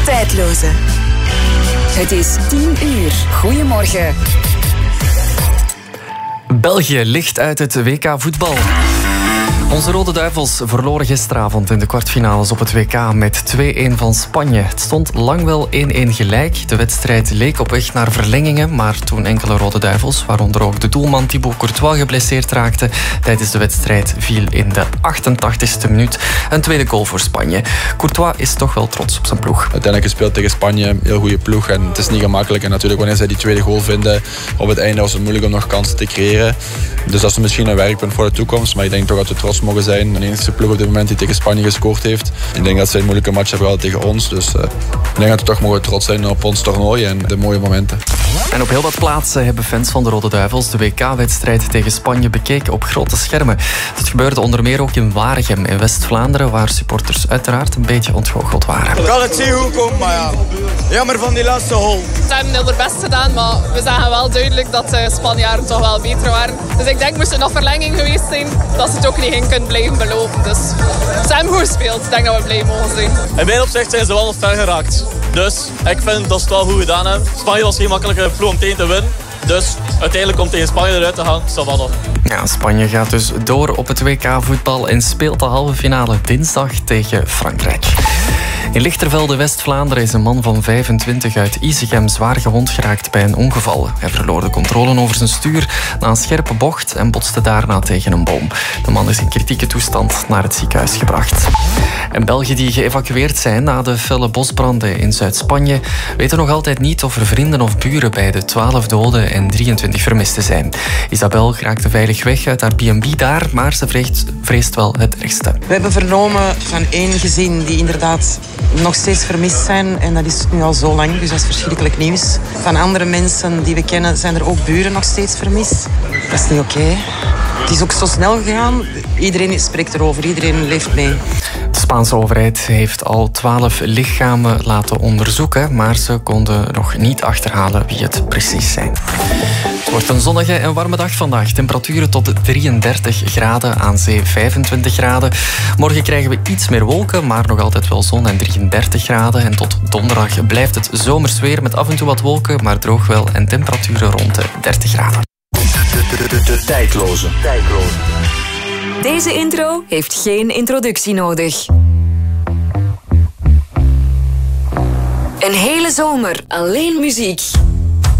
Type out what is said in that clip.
Tijdloze. Het is 10 uur. Goedemorgen. België ligt uit het WK voetbal. Onze Rode Duivels verloren gisteravond in de kwartfinales op het WK met 2-1 van Spanje. Het stond lang wel 1-1 gelijk. De wedstrijd leek op weg naar verlengingen, maar toen enkele Rode Duivels, waaronder ook de doelman Thibaut Courtois, geblesseerd raakte tijdens de wedstrijd, viel in de 88ste minuut een tweede goal voor Spanje. Courtois is toch wel trots op zijn ploeg. Uiteindelijk gespeeld tegen Spanje, een heel goede ploeg en het is niet gemakkelijk. En natuurlijk wanneer zij die tweede goal vinden, op het einde was het moeilijk om nog kansen te creëren. Dus dat is misschien een werkpunt voor de toekomst, maar ik denk toch dat we trots mogen zijn. De enige ploeg op dit moment die tegen Spanje gescoord heeft. Ik denk dat zij een moeilijke match hebben gehad tegen ons. Dus ik denk dat we toch mogen trots zijn op ons toernooi en de mooie momenten. En op heel wat plaatsen hebben fans van de Rode Duivels de WK-wedstrijd tegen Spanje bekeken op grote schermen. Dat gebeurde onder meer ook in Waregem in West-Vlaanderen, waar supporters uiteraard een beetje ontgoocheld waren. Ik had het zien hoe komen, maar ja, jammer van die laatste goal. Ze hebben heel hun best gedaan, maar we zagen wel duidelijk dat de Spanjaarden toch wel beter waren. Dus ik denk, moest er nog verlenging geweest zijn, dat ze het ook niet ging kunnen blijven belopen. Dus ze hebben goed gespeeld. Ik denk dat we blij mogen zijn. In mijn opzicht zijn ze wel nog ver geraakt. Dus ik vind dat ze het wel goed gedaan hebben. Spanje was geen makkelijke ploeg om tegen te winnen. Dus uiteindelijk om tegen Spanje eruit te gaan, is dat wel nog. Ja, Spanje gaat dus door op het WK-voetbal en speelt de halve finale dinsdag tegen Frankrijk. In Lichtervelde, West-Vlaanderen, is een man van 25 uit Isegem zwaar gewond geraakt bij een ongeval. Hij verloor de controle over zijn stuur na een scherpe bocht en botste daarna tegen een boom. De man is in kritieke toestand naar het ziekenhuis gebracht. En Belgen die geëvacueerd zijn na de felle bosbranden in Zuid-Spanje weten nog altijd niet of er vrienden of buren bij de 12 doden en 23 vermisten zijn. Isabel geraakte veilig weg uit haar B&B daar, maar ze vreest wel het ergste. We hebben vernomen van één gezin die inderdaad nog steeds vermist zijn. En dat is nu al zo lang, dus dat is verschrikkelijk nieuws. Van andere mensen die we kennen zijn er ook buren nog steeds vermist. Dat is niet oké. Het is ook zo snel gegaan. Iedereen spreekt erover, iedereen leeft mee. De Spaanse overheid heeft al 12 lichamen laten onderzoeken, maar ze konden nog niet achterhalen wie het precies zijn. Het wordt een zonnige en warme dag vandaag. Temperaturen tot 33 graden, aan zee 25 graden. Morgen krijgen we iets meer wolken, maar nog altijd wel zon en 33 graden. En tot donderdag blijft het zomers weer met af en toe wat wolken, maar droog wel en temperaturen rond de 30 graden. De tijdloze. Deze intro heeft geen introductie nodig. Een hele zomer alleen muziek.